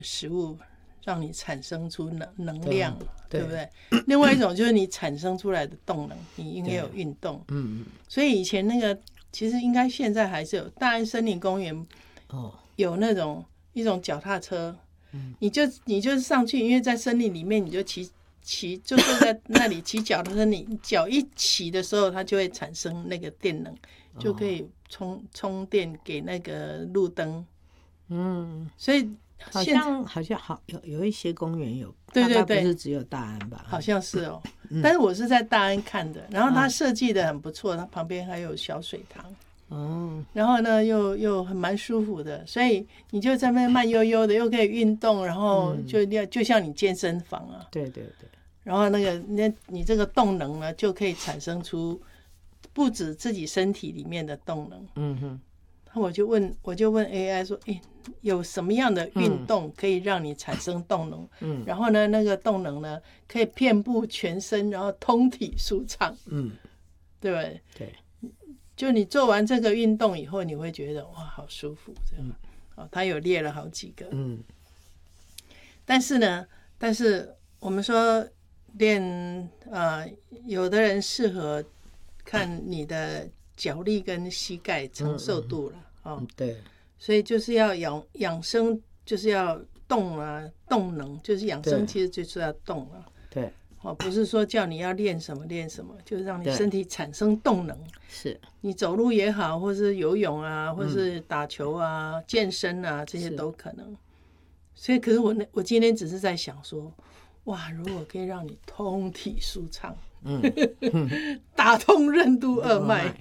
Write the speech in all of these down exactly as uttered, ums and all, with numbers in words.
食物让你产生出能能量， 对， 对, 对不对？另外一种就是你产生出来的动能，你应该有运动。嗯，所以以前那个其实应该现在还是有大安森林公园哦，有那种一种脚踏车，嗯，你就你就是上去，因为在森林里面，你就骑骑就坐在那里骑脚踏车，你脚一骑的时候，它就会产生那个电能，就可以充充电给那个路灯。嗯，所以好像好像好有有一些公园有， 对对对， 不是只有大安吧？ 好像是哦。嗯、但是我是在大安看的，然后它设计的很不错，它旁边还有小水塘。哦，然后呢，又又很蛮舒服的，所以你就在那边慢悠悠的，又可以运动，然后就要、嗯、就像你健身房啊， 对对对， 然后那个那你这个动能呢，就可以产生出不止自己身体里面的动能。嗯哼，我就问我就问 A I 说，哎，有什么样的运动可以让你产生动能？嗯，然后呢，那个动能呢，可以遍布全身，然后通体舒畅。嗯，对不对？ 对。 就你做完这个运动以后，你会觉得哇，好舒服，这样。哦，他有列了好几个。嗯。但是呢，但是我们说练呃，有的人适合看你的脚力跟膝盖承受度了。嗯嗯、哦， 对。 所以就是要养养生，就是要动啊，动能，就是养生，其实就是要动啊。 对。 哦，不是说叫你要练什么练什么，就是让你身体产生动能。 是， 你走路也好，或是游泳啊，或是打球啊、嗯、健身啊，这些都可能。所以，可是我我今天只是在想说，哇，如果可以让你通体舒畅，嗯，打通任督二脉，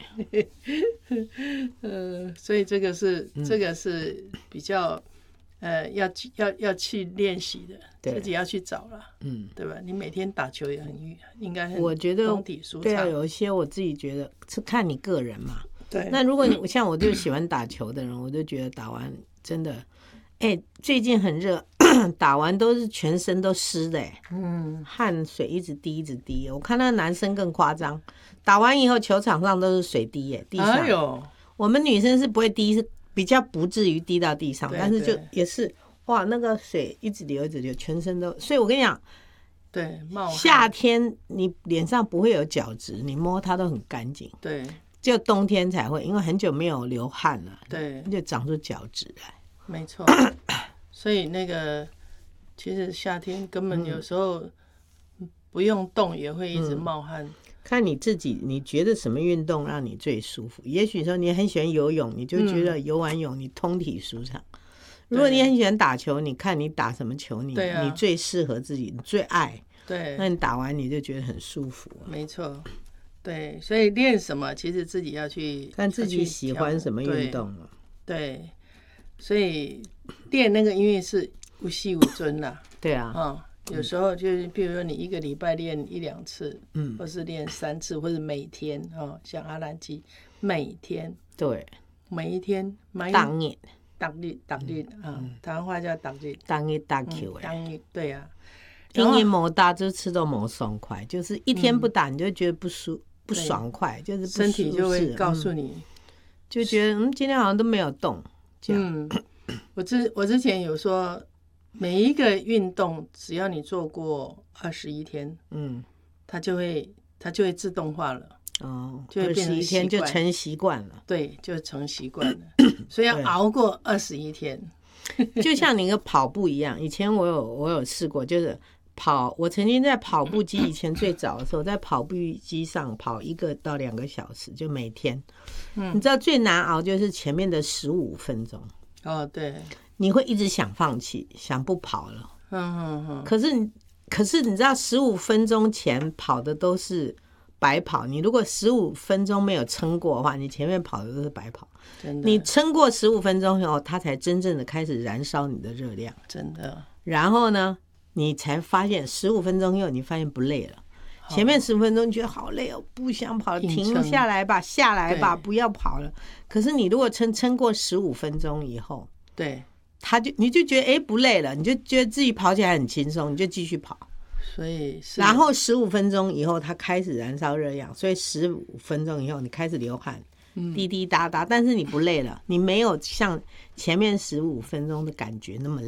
呃，所以这个是、嗯、这个是比较。呃，要要要去练习的，自己要去找了，嗯，对吧？你每天打球也很应该很， 我觉得通体舒畅。 对啊，有一些我自己觉得是看你个人嘛。 对。 那如果你像我就喜欢打球的人，我就觉得打完真的，哎，最近很热，打完都是全身都湿的，哎，嗯，汗水一直滴一直滴。我看那男生更夸张，打完以后球场上都是水滴，哎，地上。哎呦，我们女生是不会滴，是。比较不至于滴到地上，但是就也是哇，那个水一直流一直流，全身都，所以我跟你讲， 对，冒汗。 夏天你脸上不会有角质，你摸它都很干净。 对， 只有冬天才会，因为很久没有流汗了， 对， 就长出角质来。 没错，所以那个其实夏天根本有时候不用动也会一直冒汗。嗯， 看你自己，你觉得什么运动让你最舒服？也许说你很喜欢游泳，你就觉得游完泳你通体舒畅。嗯、如果你很喜欢打球，你看你打什么球，你、啊、你最适合自己，你最爱。 对， 那你打完你就觉得很舒服、啊。 没错，对，所以练什么，其实自己要去看自己喜欢什么运动了、啊。 对，所以练那个因为是无息无尊啦。 对啊， 嗯。有时候就是，比如说你一个礼拜练一两次，嗯，或是练三次，或是每天哦，像阿兰基每天， 对， 每一天， 当日， 当日，当日啊，台湾话叫当日， 当日打球哎， 当日对啊， 因为某打就吃到某爽快，就是一天不打你就觉得不舒不爽快，就是不身体就会告诉你，嗯、 就觉得嗯今天好像都没有动，这样。 嗯，我之我之前有说。每一个运动，只要你做过二十一天，嗯，它就会它就会自动化了，哦，就会变成二十一天就成习惯了， 对，就成习惯了，所以要熬过二十一天， 就像你个跑步一样。以前我有我有试过，就是跑，我曾经在跑步机以前最早的时候，在跑步机上跑一个到两个小时，就每天，嗯，你知道最难熬就是前面的十五分钟， 哦，对。 你会一直想放弃，想不跑了。 嗯嗯嗯。可是，可是你知道，十五分钟前跑的都是白跑。你如果十五分钟没有撑过的话，你前面跑的都是白跑。 真的。 你撑过十五分钟以后，它才真正的开始燃烧你的热量。 真的。 然后呢，你才发现十五分钟以后，你发现不累了。前面十五分钟你觉得好累哦，不想跑了，停下来吧，下来吧，不要跑了。可是你如果撑撑过十五分钟以后， 对。 他就你就觉得哎不累了，你就觉得自己跑起来很轻松，你就继续跑。 所以是， 然后十五分钟以后，它开始燃烧热量，所以十五分钟以后你开始流汗，滴滴答答，但是你不累了，你没有像前面十五分钟的感觉那么累。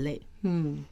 嗯，